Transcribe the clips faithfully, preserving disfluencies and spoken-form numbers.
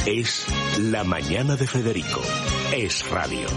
Es La Mañana de Federico. Es radio.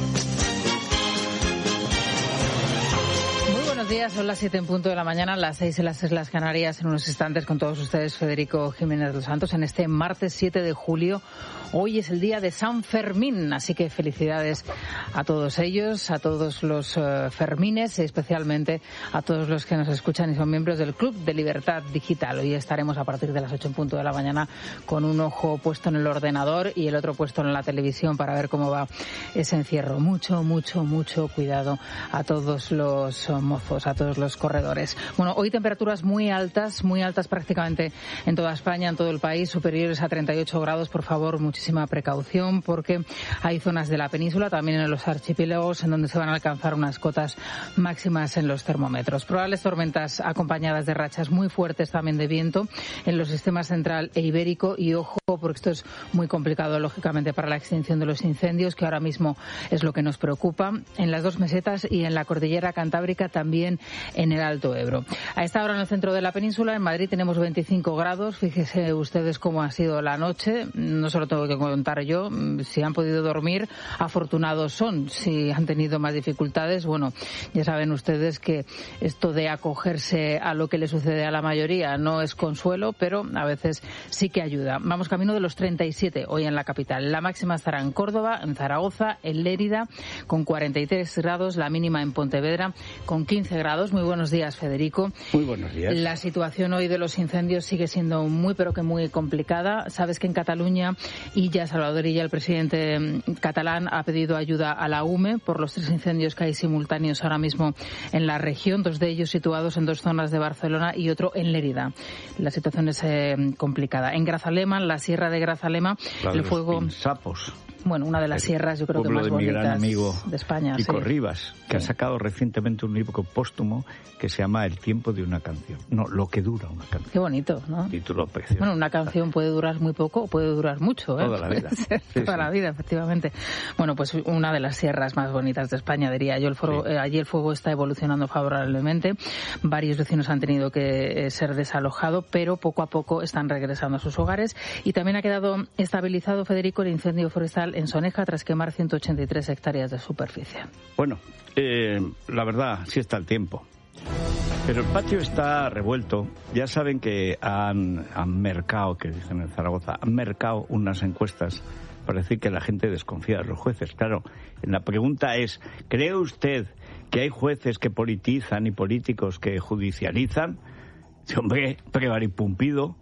Buenos días, son las siete en punto de la mañana, las seis en las Islas Canarias. En unos instantes con todos ustedes, Federico Jiménez dos Santos, en este martes siete de julio. Hoy es el día de San Fermín, así que felicidades a todos ellos, a todos los uh, Fermines, especialmente a todos los que nos escuchan y son miembros del Club de Libertad Digital. Hoy estaremos a partir de las ocho en punto de la mañana con un ojo puesto en el ordenador y el otro puesto en la televisión para ver cómo va ese encierro. Mucho, mucho, mucho cuidado a todos los uh, mozos, a todos los corredores. Bueno, hoy temperaturas muy altas, muy altas prácticamente en toda España, en todo el país, superiores a treinta y ocho grados. Por favor, muchísima precaución porque hay zonas de la península, también en los archipiélagos, en donde se van a alcanzar unas cotas máximas en los termómetros. Probables tormentas acompañadas de rachas muy fuertes también de viento en los sistemas central e ibérico. Y ojo, porque esto es muy complicado, lógicamente, para la extinción de los incendios, que ahora mismo es lo que nos preocupa, en las dos mesetas y en la cordillera cantábrica, también en el Alto Ebro. A esta hora en el centro de la península, en Madrid, tenemos veinticinco grados. Fíjense ustedes cómo ha sido la noche. No solo tengo que contar yo, si han podido dormir, afortunados son. Si han tenido más dificultades, bueno, ya saben ustedes que esto de acogerse a lo que le sucede a la mayoría no es consuelo, pero a veces sí que ayuda. Vamos camino de los treinta y siete hoy en la capital. La máxima estará en Córdoba, en Zaragoza, en Lérida, con cuarenta y tres grados, la mínima en Pontevedra, con quince grados. Muy buenos días, Federico. Muy buenos días. La situación hoy de los incendios sigue siendo muy, pero que muy complicada. Sabes que en Cataluña, Illa, Salvador Illa, el presidente catalán, ha pedido ayuda a la U M E por los tres incendios que hay simultáneos ahora mismo en la región, dos de ellos situados en dos zonas de Barcelona y otro en Lérida. La situación es eh, complicada. En Grazalema, en la sierra de Grazalema, la de el fuego... Los Pinsapos. Bueno, una de las sierras, yo creo que más de mi bonitas gran amigo de España. Kiko sí. Rivas, que sí. ha sacado recientemente un libro póstumo que se llama El tiempo de una canción. No, lo que dura una canción. Qué bonito, ¿no? Título precioso. Bueno, una canción puede durar muy poco o puede durar mucho, ¿eh? Toda la vida. Sí, toda sí. la vida, efectivamente. Bueno, pues una de las sierras más bonitas de España, diría yo. El fuego, sí. eh, allí el fuego está evolucionando favorablemente. Varios vecinos han tenido que eh, ser desalojados, pero poco a poco están regresando a sus hogares. Y también ha quedado estabilizado, Federico, el incendio forestal en Soneja tras quemar ciento ochenta y tres hectáreas de superficie. Bueno, eh, la verdad, sí está el tiempo. Pero el patio está revuelto. Ya saben que han, han mercado, que dicen en Zaragoza, han mercado unas encuestas para decir que la gente desconfía de los jueces. Claro, la pregunta es, ¿cree usted que hay jueces que politizan y políticos que judicializan? Sí, hombre, prevaripumpido.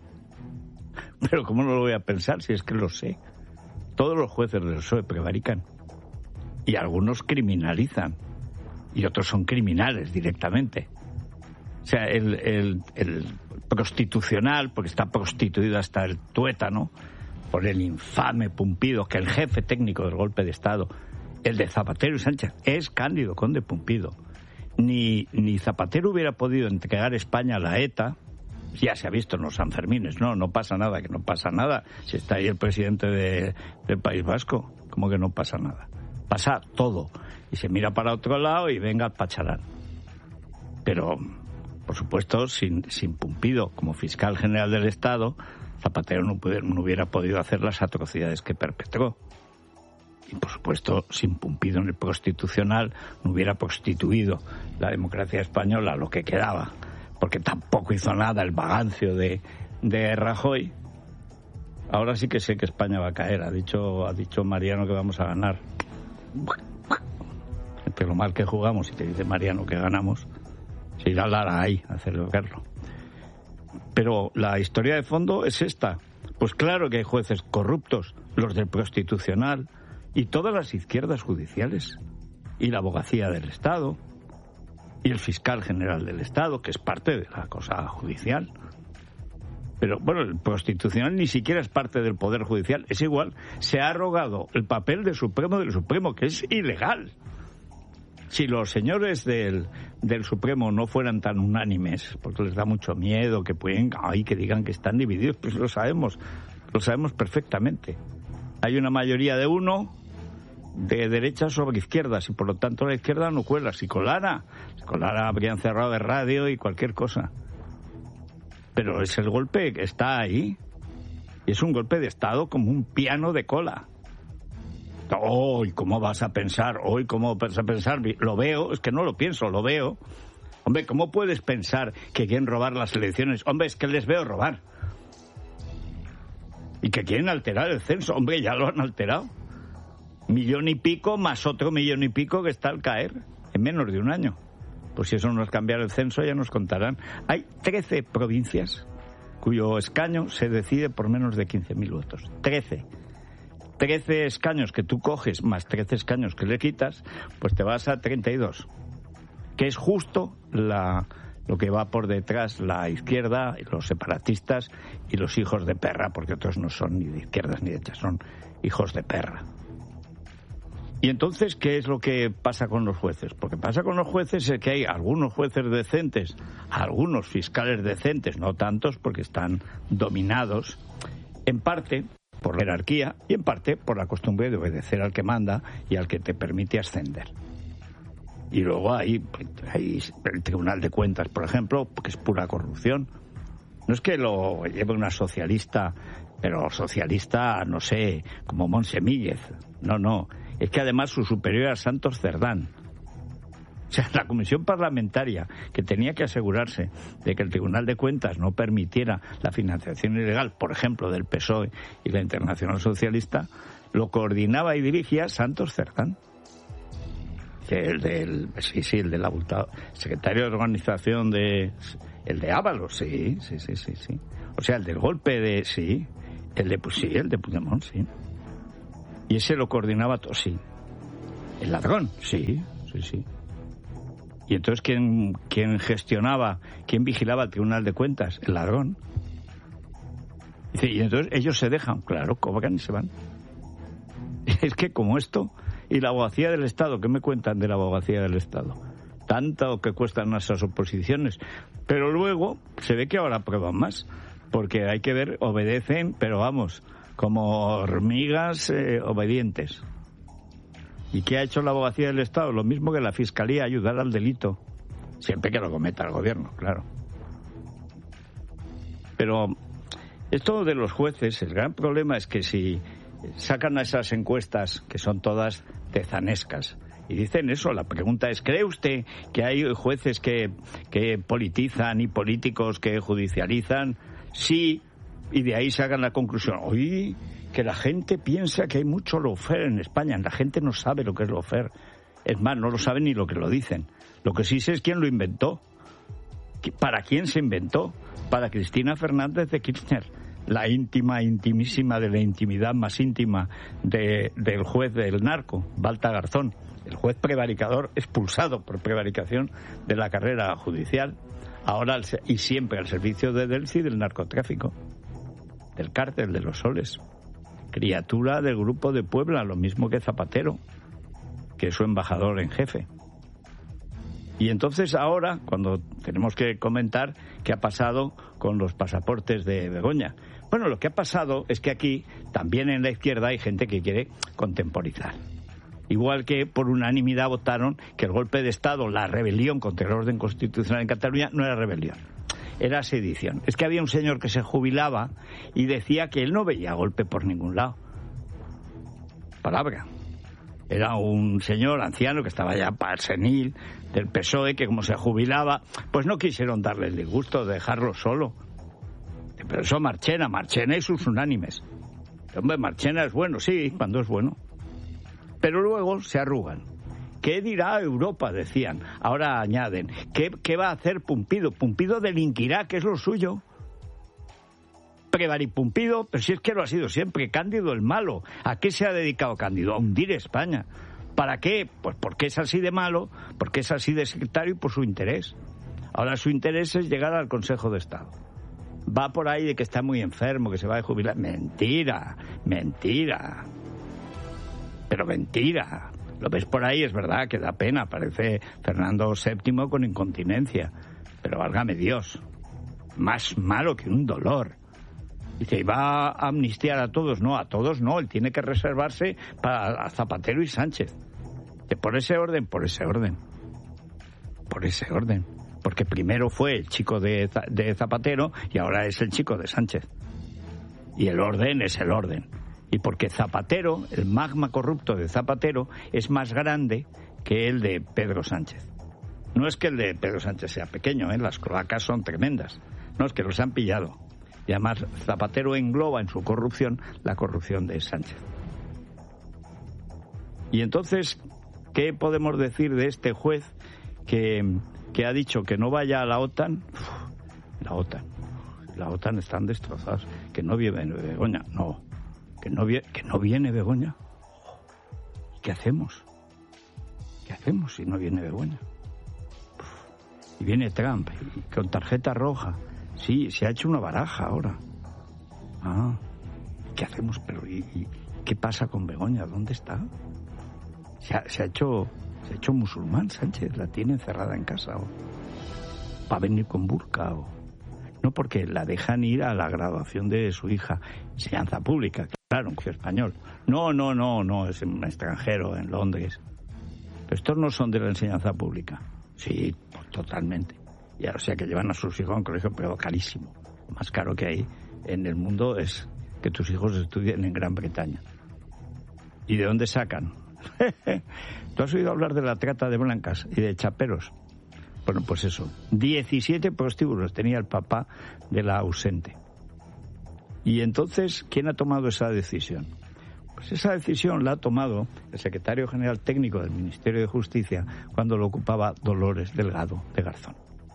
Pero ¿cómo no lo voy a pensar si es que lo sé? Todos los jueces del P S O E prevarican. Y algunos criminalizan. Y otros son criminales directamente. O sea, el, el, el prostitucional, porque está prostituido hasta el tuétano, por el infame Pumpido, que el jefe técnico del golpe de Estado, el de Zapatero y Sánchez, es Cándido Conde Pumpido. Ni, ni Zapatero hubiera podido entregar España a la ETA. Ya se ha visto en los Sanfermines, no, no pasa nada, que no pasa nada. Si está ahí el presidente de, del País Vasco, ¿cómo que no pasa nada? Pasa todo. Y se mira para otro lado y venga el pacharán. Pero, por supuesto, sin, sin Pumpido como fiscal general del Estado, Zapatero no, pudiera, no hubiera podido hacer las atrocidades que perpetró. Y, por supuesto, sin Pumpido en el Constitucional, no hubiera prostituido la democracia española, lo que quedaba. Porque tampoco hizo nada el vagancio de, de Rajoy. Ahora sí que sé que España va a caer. Ha dicho, ha dicho Mariano que vamos a ganar. Entre lo mal que jugamos y te dice Mariano que ganamos, se irá Lara ahí a celebrarlo. Pero la historia de fondo es esta. Pues claro que hay jueces corruptos, los del Constitucional y todas las izquierdas judiciales y la abogacía del Estado y el fiscal general del Estado, que es parte de la cosa judicial. Pero, bueno, el Constitucional ni siquiera es parte del Poder Judicial. Es igual, se ha arrogado el papel de Supremo del Supremo, que es ilegal. Si los señores del, del Supremo no fueran tan unánimes, porque les da mucho miedo que pueden, ay, que digan que están divididos, pues lo sabemos, lo sabemos perfectamente. Hay una mayoría de uno, de derecha sobre izquierdas, y por lo tanto la izquierda no cuela. Si colara, si colara habrían cerrado de radio y cualquier cosa. Pero es el golpe que está ahí. Y es un golpe de Estado como un piano de cola. Hoy, ¿cómo vas a pensar? Hoy, ¿cómo vas a pensar? Lo veo, es que no lo pienso, lo veo. Hombre, ¿cómo puedes pensar que quieren robar las elecciones? Hombre, es que les veo robar. Y que quieren alterar el censo. Hombre, ya lo han alterado. Millón y pico más otro millón y pico que está al caer en menos de un año. Pues si eso no es cambiar el censo, ya nos contarán. Hay trece provincias cuyo escaño se decide por menos de quince mil votos. trece. trece escaños que tú coges más trece escaños que le quitas, pues te vas a treinta y dos. Que es justo la, lo que va por detrás la izquierda, los separatistas y los hijos de perra, porque otros no son ni de izquierdas ni de derechas, son hijos de perra. Y entonces, ¿qué es lo que pasa con los jueces? Porque pasa con los jueces es que hay algunos jueces decentes, algunos fiscales decentes, no tantos porque están dominados, en parte por la jerarquía y en parte por la costumbre de obedecer al que manda y al que te permite ascender. Y luego hay, hay el Tribunal de Cuentas, por ejemplo, que es pura corrupción. No es que lo lleve una socialista, pero socialista, no sé, como Monsemíllez. No, no. Es que además su superior era Santos Cerdán. O sea, la comisión parlamentaria que tenía que asegurarse de que el Tribunal de Cuentas no permitiera la financiación ilegal, por ejemplo, del P S O E y la Internacional Socialista, lo coordinaba y dirigía Santos Cerdán. El del, sí, sí, el del abultado secretario de organización de, el de Ábalos, sí, sí, sí, sí, sí. O sea, el del golpe de, sí, el de, pues sí, el de Puigdemont, sí. Y ese lo coordinaba todo, sí. El ladrón, sí, sí, sí. Y entonces, ¿quién, quién gestionaba, quién vigilaba el Tribunal de Cuentas? El ladrón. Y entonces ellos se dejan, claro, cobran y se van. Es que como esto, y la abogacía del Estado, ¿qué me cuentan de la abogacía del Estado? Tanto que cuestan nuestras oposiciones. Pero luego se ve que ahora prueban más, porque hay que ver, obedecen, pero vamos, como hormigas eh, obedientes. ¿Y qué ha hecho la abogacía del Estado? Lo mismo que la Fiscalía, ayudar al delito. Siempre que lo cometa el gobierno, claro. Pero esto de los jueces, el gran problema es que si sacan a esas encuestas, que son todas tezanescas, y dicen eso, la pregunta es, ¿cree usted que hay jueces que, que politizan y políticos que judicializan? Sí, y de ahí sacan la conclusión. Oye, que la gente piensa que hay mucho lawfare en España. La gente no sabe lo que es lawfare. Es más, no lo saben ni lo que lo dicen. Lo que sí sé es quién lo inventó. ¿Para quién se inventó? Para Cristina Fernández de Kirchner, la íntima, intimísima de la intimidad más íntima de, del juez del narco, Balta Garzón, el juez prevaricador expulsado por prevaricación de la carrera judicial, ahora y siempre al servicio de Delcy del narcotráfico, del cártel de los soles. Criatura del Grupo de Puebla, lo mismo que Zapatero, que es su embajador en jefe. Y entonces ahora, cuando tenemos que comentar qué ha pasado con los pasaportes de Begoña. Bueno, lo que ha pasado es que aquí, también en la izquierda, hay gente que quiere contemporizar. Igual que por unanimidad votaron que el golpe de Estado, la rebelión contra el orden constitucional en Cataluña, no era rebelión, era sedición. Es que había un señor que se jubilaba y decía que él no veía golpe por ningún lado. Palabra. Era un señor anciano que estaba ya senil, del P S O E, que como se jubilaba, pues no quisieron darle el disgusto de dejarlo solo. Pero eso Marchena, Marchena y sus unánimes. Hombre, Marchena es bueno, sí, cuando es bueno. Pero luego se arrugan. ¿Qué dirá Europa?, decían. Ahora añaden, ¿qué, qué va a hacer Pumpido? Pumpido delinquirá, que es lo suyo. Prevaripumpido, pero si es que lo ha sido siempre. Cándido el malo. ¿A qué se ha dedicado Cándido? A hundir España. ¿Para qué? Pues porque es así de malo, porque es así de sectario y por su interés. Ahora su interés es llegar al Consejo de Estado. Va por ahí de que está muy enfermo, que se va a jubilar. Mentira, mentira. Pero mentira. Lo ves por ahí, es verdad que da pena. Parece Fernando séptimo con incontinencia. Pero válgame Dios. Más malo que un dolor. Dice, ¿y va a amnistiar a todos? No, a todos no. Él tiene que reservarse para Zapatero y Sánchez. De por ese orden, por ese orden. Por ese orden. Porque primero fue el chico de, de Zapatero y ahora es el chico de Sánchez. Y el orden es el orden. Y porque Zapatero, el magma corrupto de Zapatero, es más grande que el de Pedro Sánchez. No es que el de Pedro Sánchez sea pequeño, ¿eh? Las cloacas son tremendas. No, es que los han pillado. Y además Zapatero engloba en su corrupción la corrupción de Sánchez. Y entonces, ¿qué podemos decir de este juez que, que ha dicho que no vaya a la OTAN? Uf, la OTAN. La OTAN están destrozados. Que no viene Begoña. No. Que no, viene, que no viene Begoña. ¿Qué hacemos? ¿Qué hacemos si no viene Begoña? Uf. Y viene Trump y con tarjeta roja. Sí, se ha hecho una baraja ahora. Ah, ¿qué hacemos? Pero ¿y, y qué pasa con Begoña? ¿Dónde está? Se ha, se ha hecho se ha hecho musulmán Sánchez, la tiene encerrada en casa o va a venir con burka o no, porque la dejan ir a la graduación de su hija, enseñanza pública, claro, un colegio español. No, no, no, no, es un extranjero en Londres. Pero estos no son de la enseñanza pública. Sí, totalmente. Y ahora, o sea, que llevan a sus hijos a un colegio, pero carísimo. Lo más caro que hay en el mundo es que tus hijos estudien en Gran Bretaña. ¿Y de dónde sacan? ¿Tú has oído hablar de la trata de blancas y de chaperos? Bueno, pues eso. diecisiete prostíbulos tenía el papá de la ausente. Y entonces, ¿quién ha tomado esa decisión? Pues esa decisión la ha tomado el secretario general técnico del Ministerio de Justicia cuando lo ocupaba Dolores Delgado de Garzón.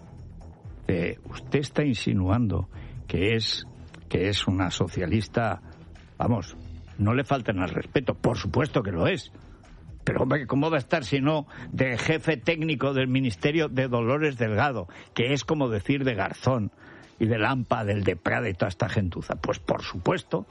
Eh, usted está insinuando que es que es una socialista, vamos, no le faltan al respeto, por supuesto que lo es, pero hombre, ¿cómo va a estar si no de jefe técnico del Ministerio de Dolores Delgado, que es como decir de Garzón y de Lampa, del de Prada y toda esta gentuza? Pues por supuesto.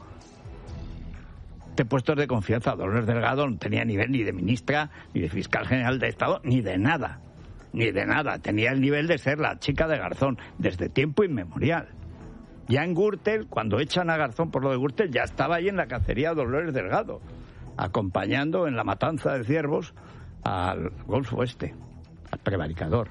De puestos de confianza, Dolores Delgado no tenía nivel ni de ministra, ni de fiscal general de Estado, ni de nada. Ni de nada, tenía el nivel de ser la chica de Garzón, desde tiempo inmemorial. Ya en Gürtel, cuando echan a Garzón por lo de Gürtel, ya estaba ahí en la cacería Dolores Delgado, acompañando en la matanza de ciervos al Golfo Este, al prevaricador.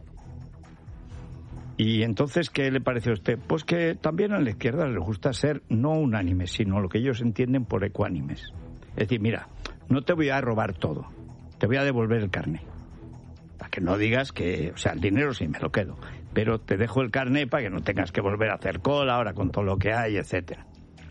Y entonces, ¿qué le parece a usted? Pues que también a la izquierda les gusta ser no unánimes, sino lo que ellos entienden por ecuánimes. Es decir, mira, no te voy a robar todo, te voy a devolver el carné. Para que no digas que, o sea, el dinero sí me lo quedo, pero te dejo el carné para que no tengas que volver a hacer cola ahora con todo lo que hay, etcétera.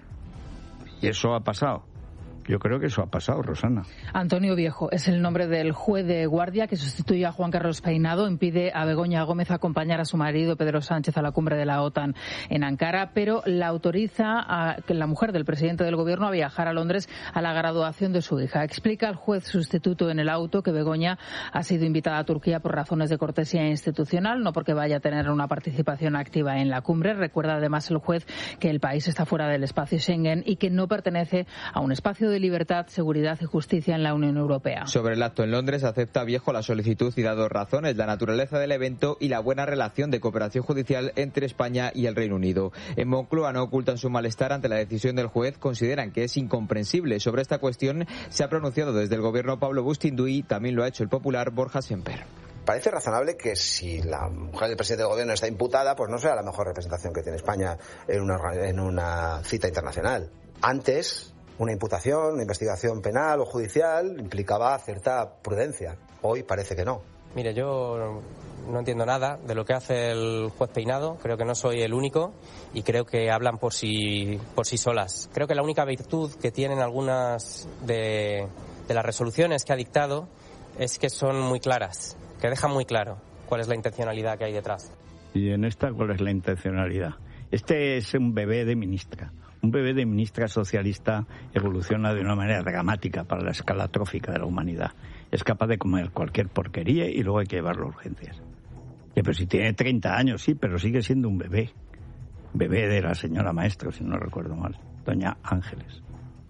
Y eso ha pasado. Yo creo que eso ha pasado, Rosana. Antonio Viejo es el nombre del juez de guardia que sustituye a Juan Carlos Peinado. Impide a Begoña Gómez acompañar a su marido Pedro Sánchez a la cumbre de la OTAN en Ankara, pero la autoriza a que la mujer del presidente del gobierno a viajar a Londres a la graduación de su hija. Explica el juez sustituto en el auto que Begoña ha sido invitada a Turquía por razones de cortesía institucional, no porque vaya a tener una participación activa en la cumbre. Recuerda además el juez que el país está fuera del espacio Schengen y que no pertenece a un espacio de libertad, seguridad y justicia en la Unión Europea. Sobre el acto en Londres, acepta Viejo la solicitud y da dos razones: la naturaleza del evento y la buena relación de cooperación judicial entre España y el Reino Unido. En Moncloa no ocultan su malestar ante la decisión del juez, consideran que es incomprensible. Sobre esta cuestión se ha pronunciado desde el gobierno Pablo Bustinduy, también lo ha hecho el popular Borja Semper. Parece razonable que si la mujer del presidente del gobierno está imputada, pues no sea la mejor representación que tiene España en una, en una cita internacional. Antes, una imputación, una investigación penal o judicial implicaba cierta prudencia. Hoy parece que no. Mire, yo no entiendo nada de lo que hace el juez Peinado. Creo que no soy el único y creo que hablan por sí, por sí solas. Creo que la única virtud que tienen algunas de, de las resoluciones que ha dictado es que son muy claras, que dejan muy claro cuál es la intencionalidad que hay detrás. Y en esta, ¿cuál es la intencionalidad? Este es un bebé de ministra. Un bebé de ministra socialista evoluciona de una manera dramática para la escala trófica de la humanidad. Es capaz de comer cualquier porquería y luego hay que llevarlo a urgencias. Y pero si tiene treinta años, sí, pero sigue siendo un bebé. Bebé de la señora Maestro, si no recuerdo mal, doña Ángeles.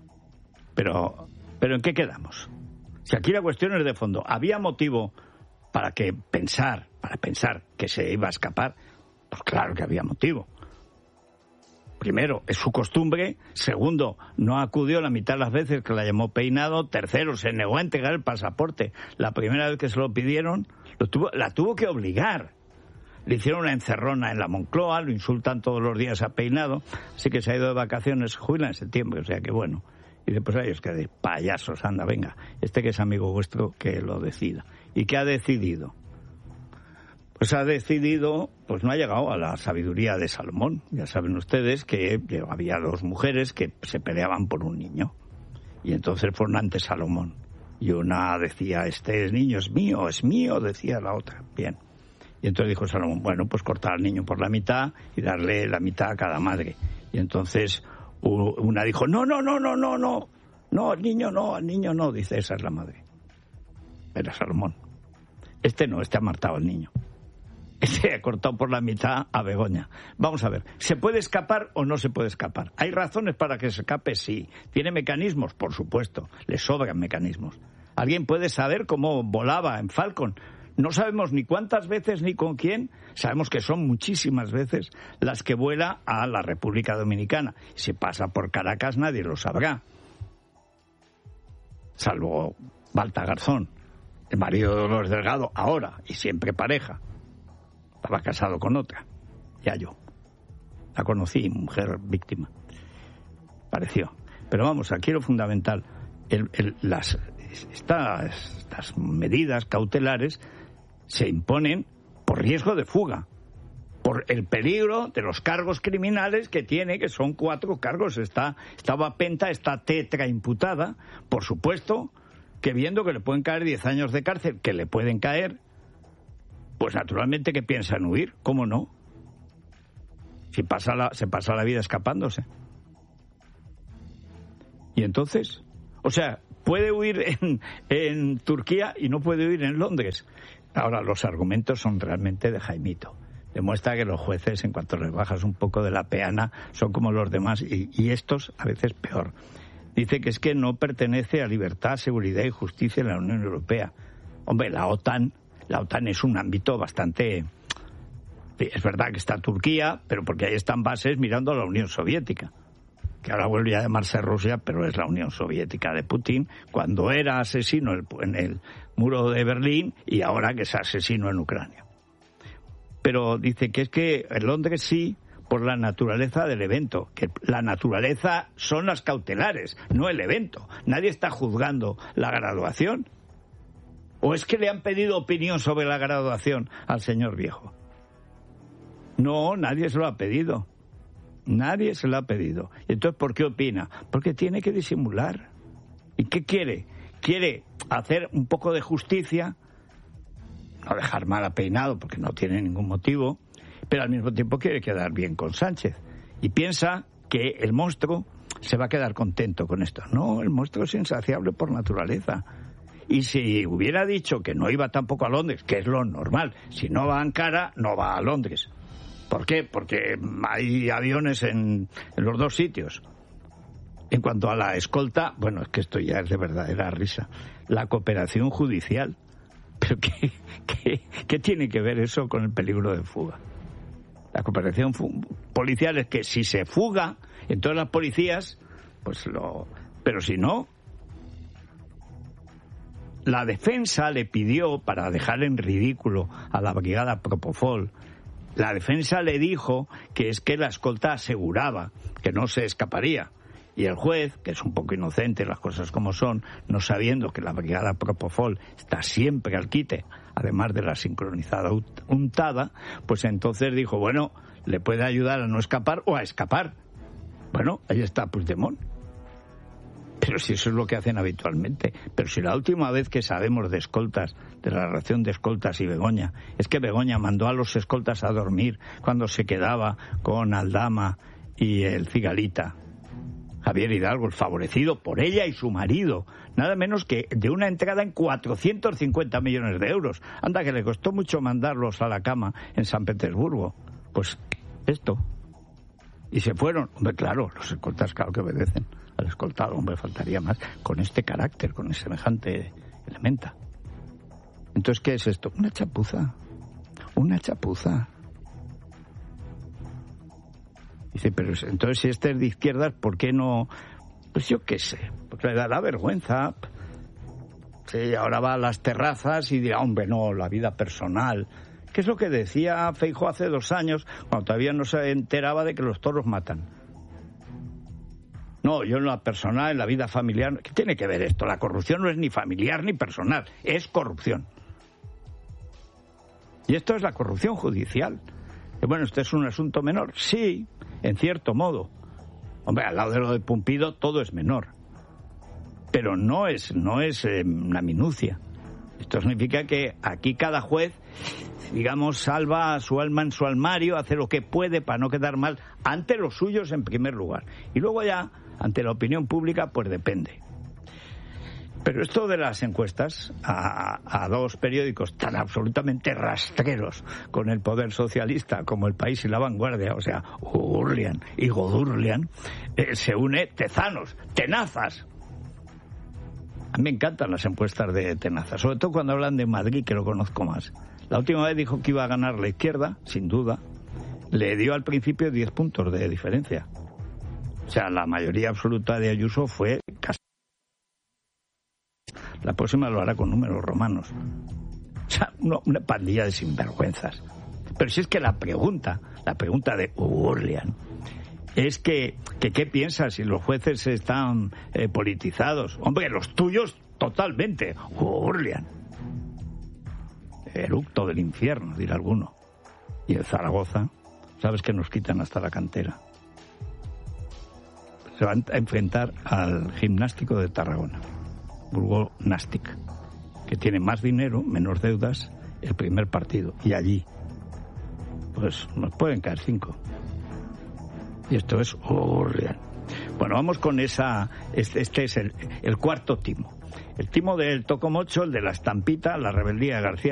Pero, ¿pero en qué quedamos? Si aquí la cuestión es de fondo. ¿Había motivo para que pensar, para pensar que se iba a escapar? Pues claro que había motivo. Primero, es su costumbre. Segundo, no acudió la mitad de las veces que la llamó Peinado. Tercero, se negó a entregar el pasaporte. La primera vez que se lo pidieron, lo tuvo, la tuvo que obligar. le hicieron una encerrona en la Moncloa, lo insultan todos los días a Peinado, así que se ha ido de vacaciones, jubila en septiembre, o sea que bueno. Y dice, pues ahí os quedéis, payasos, anda, venga, este que es amigo vuestro, que lo decida. ¿Y qué ha decidido? Pues ha decidido, pues no ha llegado a la sabiduría de Salomón. Ya saben ustedes que había dos mujeres que se peleaban por un niño. Y entonces fueron ante Salomón. Y una decía, este niño es mío, es mío, decía la otra. Bien. Y entonces dijo Salomón, bueno, pues cortar al niño por la mitad y darle la mitad a cada madre. Y entonces una dijo, no, no, no, no, no, no, no, al niño no, al niño no, dice, esa es la madre. Era Salomón. Este no, este ha matado al niño. Este ha cortado por la mitad a Begoña. Vamos a ver, ¿se puede escapar o no se puede escapar? ¿Hay razones para que se escape? Sí. ¿Tiene mecanismos? Por supuesto, le sobran mecanismos. ¿Alguien puede saber cómo volaba en Falcon? No sabemos ni cuántas veces ni con quién. Sabemos que son muchísimas veces las que vuela a la República Dominicana. Si pasa por Caracas nadie lo sabrá. Salvo Balta Garzón, el marido de Dolores Delgado, ahora y siempre pareja. Estaba casado con otra, ya yo. La conocí, mujer víctima. Pareció. Pero vamos, aquí lo fundamental, el, el, las, estas, estas medidas cautelares se imponen por riesgo de fuga, por el peligro de los cargos criminales que tiene, que son cuatro cargos. Está, estaba Penta, está tetra imputada, por supuesto, que viendo que le pueden caer diez años de cárcel, que le pueden caer, pues naturalmente que piensan huir, ¿cómo no? Si pasa la, se pasa la vida escapándose. Y entonces, o sea, puede huir en, en Turquía y no puede huir en Londres. Ahora, los argumentos son realmente de Jaimito. Demuestra que los jueces, en cuanto les bajas un poco de la peana, son como los demás, y, y estos a veces peor. Dice que es que no pertenece a libertad, seguridad y justicia en la Unión Europea. Hombre, la OTAN, la OTAN es un ámbito bastante... Es verdad que está Turquía, pero porque ahí están bases mirando a la Unión Soviética, que ahora vuelve a llamarse Rusia, pero es la Unión Soviética de Putin, cuando era asesino en el muro de Berlín y ahora que es asesino en Ucrania. Pero dice que es que en Londres sí, por la naturaleza del evento, que la naturaleza son las cautelares, no el evento. Nadie está juzgando la graduación. ¿O es que le han pedido opinión sobre la graduación al señor Viejo? No, nadie se lo ha pedido. Nadie se lo ha pedido. ¿Y entonces por qué opina? Porque tiene que disimular. ¿Y qué quiere? Quiere hacer un poco de justicia, no dejar mal a Peinado porque no tiene ningún motivo, pero al mismo tiempo quiere quedar bien con Sánchez. Y piensa que el monstruo se va a quedar contento con esto. No, el monstruo es insaciable por naturaleza. Y si hubiera dicho que no iba tampoco a Londres, que es lo normal, si no va a Ankara, no va a Londres. ¿Por qué? Porque hay aviones en, en los dos sitios. En cuanto a la escolta, bueno, es que esto ya es de verdadera risa. La cooperación judicial. ¿Pero qué, qué, qué tiene que ver eso con el peligro de fuga? La cooperación fu- policial es que si se fuga, entonces las policías, pues lo... Pero si no... La defensa le pidió, para dejar en ridículo a la brigada Propofol, la defensa le dijo que es que la escolta aseguraba que no se escaparía. Y el juez, que es un poco inocente, las cosas como son, no sabiendo que la brigada Propofol está siempre al quite, además de la sincronizada untada, pues entonces dijo, bueno, le puede ayudar a no escapar o a escapar. Bueno, ahí está Puigdemont. Pero si eso es lo que hacen habitualmente. Pero si la última vez que sabemos de escoltas, de la relación de escoltas y Begoña, es que Begoña mandó a los escoltas a dormir cuando se quedaba con Aldama y el Cigalita. Javier Hidalgo, el favorecido por ella y su marido, nada menos que de una entrada en cuatrocientos cincuenta millones de euros. Anda, que le costó mucho mandarlos a la cama en San Petersburgo. Pues esto. Y se fueron. Hombre, claro, los escoltas claro que obedecen al escoltado, hombre, faltaría más, con este carácter, con ese semejante elementa. Entonces, ¿qué es esto? Una chapuza. Una chapuza. Dice, pero entonces si este es de izquierdas, ¿por qué no? Pues yo qué sé, porque le dará vergüenza. Sí, ahora va a las terrazas y dirá, hombre, no, la vida personal. que es lo que decía Feijóo hace dos años, cuando todavía no se enteraba de que los toros matan. No, yo en la personal, en la vida familiar, ¿qué tiene que ver esto? La corrupción no es ni familiar ni personal, es corrupción. Y esto es la corrupción judicial. Y bueno, ¿esto es un asunto menor? Sí, en cierto modo. Hombre, al lado de lo de Pumpido todo es menor. Pero no es, no es eh, una minucia. Esto significa que aquí cada juez, digamos, salva su alma en su armario, hace lo que puede para no quedar mal ante los suyos en primer lugar. Y luego ya, ante la opinión pública, pues depende. Pero esto de las encuestas a, a dos periódicos tan absolutamente rastreros con el poder socialista como El País y La Vanguardia, o sea, Urlian y Godurlian, eh, se une Tezanos, tenazas. A mí me encantan las encuestas de tenazas, sobre todo cuando hablan de Madrid, que lo conozco más. La última vez dijo que iba a ganar la izquierda, sin duda. Le dio al principio diez puntos de diferencia. O sea, la mayoría absoluta de Ayuso fue casi... La próxima lo hará con números romanos. O sea, una, una pandilla de sinvergüenzas. Pero si es que la pregunta, la pregunta de Urlian, es que, que ¿qué piensas si los jueces están eh, politizados? Hombre, los tuyos totalmente. Urlian. Eructo del infierno, dirá alguno. Y en Zaragoza, ¿sabes que nos quitan hasta la cantera? Se van a enfrentar al Gimnástico de Tarragona. Burgo Nastic, que tiene más dinero, menos deudas, el primer partido. Y allí, pues nos pueden caer cinco. Y esto es horrible. Bueno, vamos con esa... Este, este es el, el cuarto timo. El timo del Tocomocho, el de la estampita, la rebeldía de García